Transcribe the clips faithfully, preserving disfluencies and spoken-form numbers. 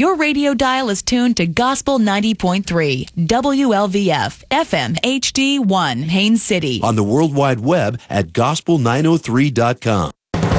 Your radio dial is tuned to Gospel ninety point three, W L V F, F M H D one, Haines City. On the World Wide Web at gospel nine oh three dot com.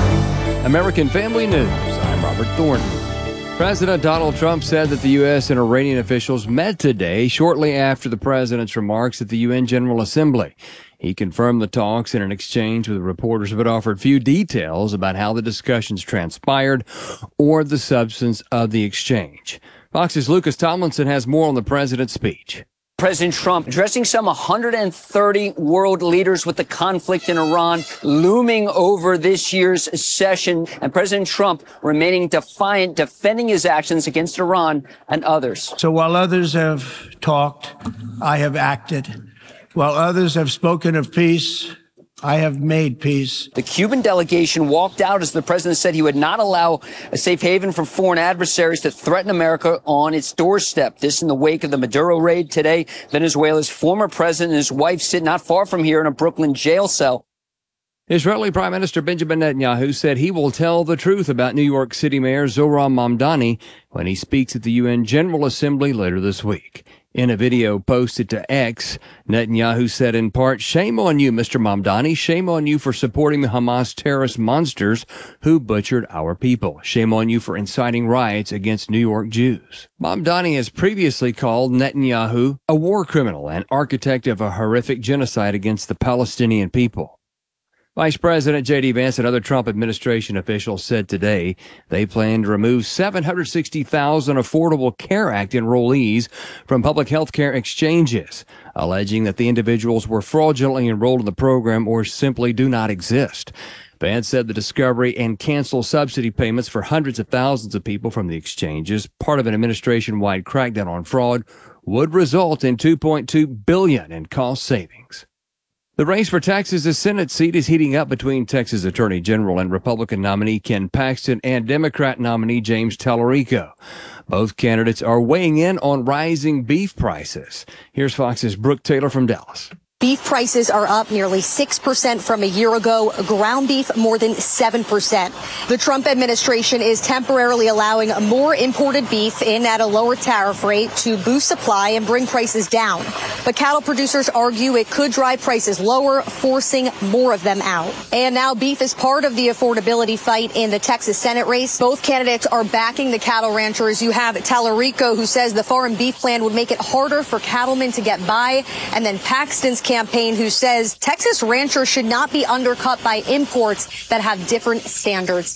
American Family News. I'm Robert Thornton. President Donald Trump said that the U S and Iranian officials met today, shortly after the president's remarks at the U N General Assembly. He confirmed the talks in an exchange with reporters, but offered few details about how the discussions transpired or the substance of the exchange. Fox's Lucas Tomlinson has more on the president's speech. President Trump addressing some one hundred thirty world leaders with the conflict in Iran looming over this year's session, and President Trump remaining defiant, defending his actions against Iran and others. So while others have talked, I have acted. While others have spoken of peace, I have made peace. The Cuban delegation walked out as the president said he would not allow a safe haven for foreign adversaries to threaten America on its doorstep. This in the wake of the Maduro raid today. Venezuela's former president and his wife sit not far from here in a Brooklyn jail cell. Israeli Prime Minister Benjamin Netanyahu said he will tell the truth about New York City Mayor Zohran Mamdani when he speaks at the U N General Assembly later this week. In a video posted to X, Netanyahu said in part, "Shame on you, Mister Mamdani. Shame on you for supporting the Hamas terrorist monsters who butchered our people. Shame on you for inciting riots against New York Jews." Mamdani has previously called Netanyahu a war criminal and architect of a horrific genocide against the Palestinian people. Vice President J D Vance and other Trump administration officials said today they plan to remove seven hundred sixty thousand Affordable Care Act enrollees from public health care exchanges, alleging that the individuals were fraudulently enrolled in the program or simply do not exist. Vance said the discovery and cancel subsidy payments for hundreds of thousands of people from the exchanges, part of an administration-wide crackdown on fraud, would result in two point two billion dollars in cost savings. The race for Texas' Senate seat is heating up between Texas Attorney General and Republican nominee Ken Paxton and Democrat nominee James Tallarico. Both candidates are weighing in on rising beef prices. Here's Fox's Brooke Taylor from Dallas. Beef prices are up nearly six percent from a year ago. Ground beef more than seven percent. The Trump administration is temporarily allowing more imported beef in at a lower tariff rate to boost supply and bring prices down. But cattle producers argue it could drive prices lower, forcing more of them out. And now beef is part of the affordability fight in the Texas Senate race. Both candidates are backing the cattle ranchers. You have Tallarico, who says the farm beef plan would make it harder for cattlemen to get by, and then Paxton's campaign, who says Texas ranchers should not be undercut by imports that have different standards.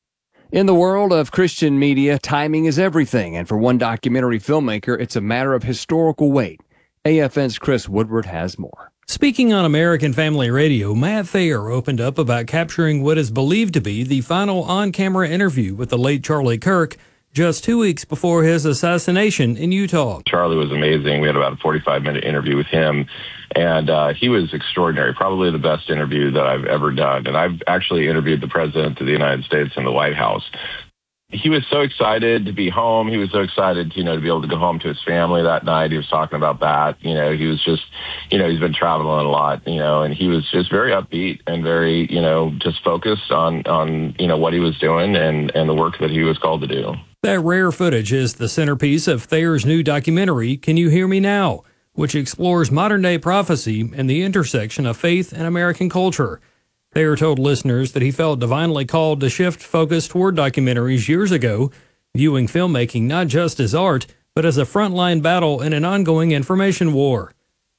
In the world of Christian media, timing is everything, and for one documentary filmmaker, it's a matter of historical weight. A F N's Chris Woodward has more. Speaking on American Family Radio, Matt Thayer opened up about capturing what is believed to be the final on-camera interview with the late Charlie Kirk just two weeks before his assassination in Utah. Charlie was amazing. We had about a forty-five minute interview with him, and uh, he was extraordinary, probably the best interview that I've ever done. And I've actually interviewed the President of the United States in the White House. He was so excited to be home. He was so excited, you know, to be able to go home to his family that night. He was talking about that. You know, he was just, you know, he's been traveling a lot, you know, and he was just very upbeat and very, you know, just focused on, on, you know, what he was doing and, and the work that he was called to do. That rare footage is the centerpiece of Thayer's new documentary, Can You Hear Me Now?, which explores modern-day prophecy and the intersection of faith and American culture. Thayer told listeners that he felt divinely called to shift focus toward documentaries years ago, viewing filmmaking not just as art, but as a frontline battle in an ongoing information war.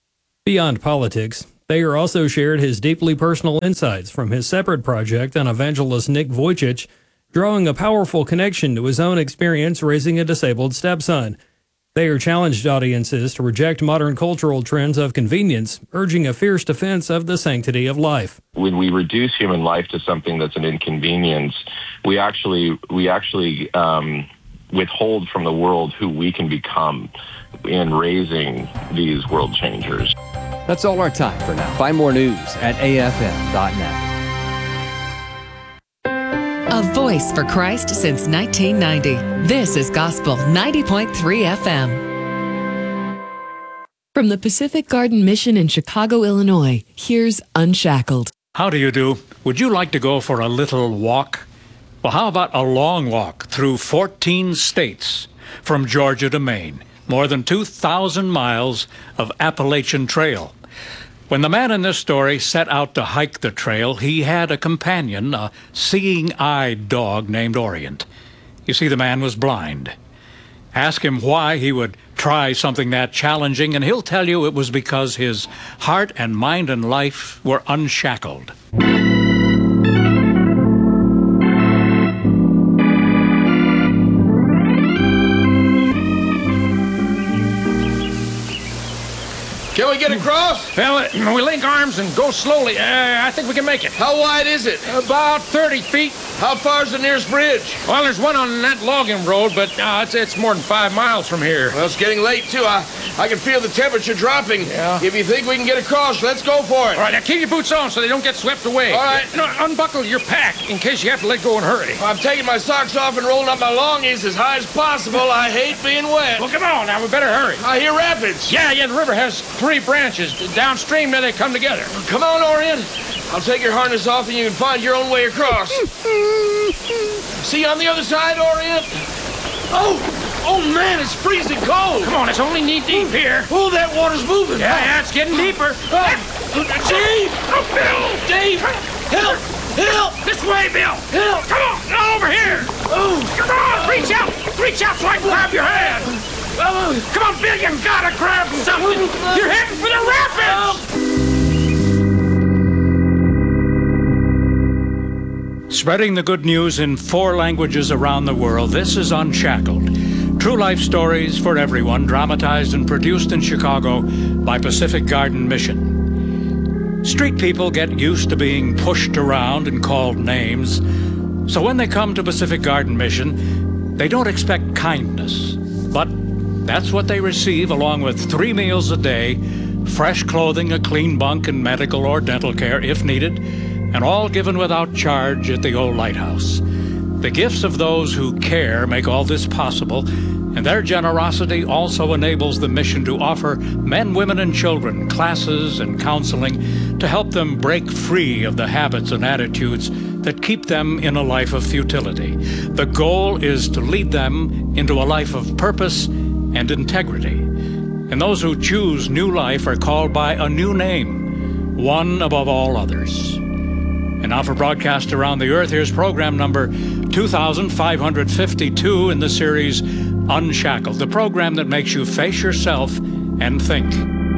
Beyond politics, Thayer also shared his deeply personal insights from his separate project on evangelist Nick Vujicic, drawing a powerful connection to his own experience raising a disabled stepson. Thayer challenged audiences to reject modern cultural trends of convenience, urging a fierce defense of the sanctity of life. When we reduce human life to something that's an inconvenience, we actually we actually um, withhold from the world who we can become in raising these world changers. That's all our time for now. Find more news at A F M dot net. A voice for Christ since nineteen ninety. This is Gospel ninety point three F M. From the Pacific Garden Mission in Chicago, Illinois, here's Unshackled. How do you do? Would you like to go for a little walk? Well, how about a long walk through fourteen states? from Georgia to Maine. More than two thousand miles of Appalachian Trail. When the man in this story set out to hike the trail, he had a companion, a seeing-eyed dog named Orient. You see, the man was blind. Ask him why he would try something that challenging, and he'll tell you it was because his heart and mind and life were unshackled. Can we get across? Well, we link arms and go slowly. Uh, I think we can make it. How wide is it? About thirty feet. How far's the nearest bridge? Well, there's one on that logging road, but uh, it's, it's more than five miles from here. Well, it's getting late, too. I, I can feel the temperature dropping. Yeah. If you think we can get across, let's go for it. All right, now keep your boots on so they don't get swept away. All right. No, unbuckle your pack in case you have to let go and hurry. I'm taking my socks off and rolling up my longies as high as possible. I hate being wet. Well, come on now. We better hurry. I hear rapids. Yeah, yeah, the river has three branches. Downstream, there they come together. Come on, Orient. I'll take your harness off and you can find your own way across. See you on the other side, Orient? Oh, oh man, it's freezing cold. Come on, it's only knee deep here. Oh, that water's moving. Yeah, yeah, it's getting deeper. Oh, Dave! Oh, Bill! Dave! Help! Help! This way, Bill! Help! Come on, now over here! Oh! Come on, reach out! Reach out so I can grab your hand! Oh. Come on, Bill, you gotta grab something! You're heading for the rapids! Spreading the good news in four languages around the world, this is Unshackled. True life stories for everyone, dramatized and produced in Chicago by Pacific Garden Mission. Street people get used to being pushed around and called names, so when they come to Pacific Garden Mission, they don't expect kindness, but that's what they receive along with three meals a day, fresh clothing, a clean bunk, and medical or dental care if needed, and all given without charge at the old lighthouse. The gifts of those who care make all this possible, and their generosity also enables the mission to offer men, women, and children classes and counseling to help them break free of the habits and attitudes that keep them in a life of futility. The goal is to lead them into a life of purpose and integrity. And those who choose new life are called by a new name, one above all others. And now for broadcast around the earth, here's program number two thousand five hundred fifty-two in the series Unshackled, the program that makes you face yourself and think.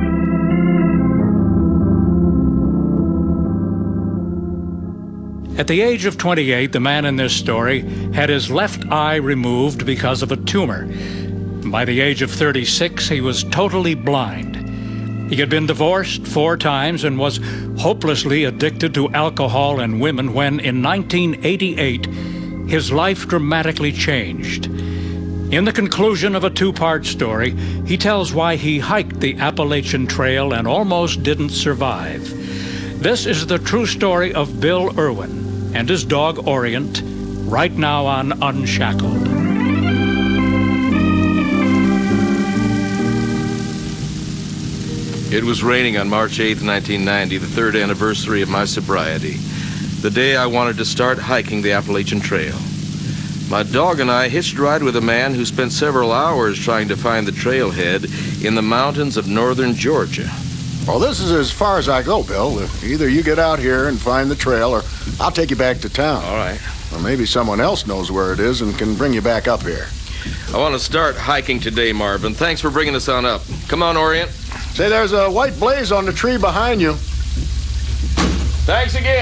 At the age of twenty-eight, the man in this story had his left eye removed because of a tumor. By the age of thirty-six, he was totally blind. He had been divorced four times and was hopelessly addicted to alcohol and women when, in nineteen eighty-eight, his life dramatically changed. In the conclusion of a two-part story, he tells why he hiked the Appalachian Trail and almost didn't survive. This is the true story of Bill Irwin and his dog Orient, right now on Unshackled. It was raining on March eighth, nineteen ninety, the third anniversary of my sobriety, the day I wanted to start hiking the Appalachian Trail. My dog and I hitched a ride with a man who spent several hours trying to find the trailhead in the mountains of northern Georgia. Well, this is as far as I go, Bill. Either you get out here and find the trail, or I'll take you back to town. All right. Or maybe someone else knows where it is and can bring you back up here. I want to start hiking today, Marvin. Thanks for bringing us on up. Come on, Orient. Say, there's a white blaze on the tree behind you. Thanks again.